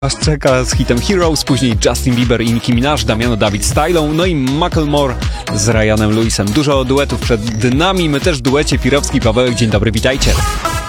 Was czeka z hitem Heroes, później Justin Bieber i Nicki Minaj, Damiano David Stylą, no i Macklemore z Ryanem Lewisem. Dużo duetów przed nami, my też w duecie. Pirowski, Pawełek, dzień dobry, witajcie.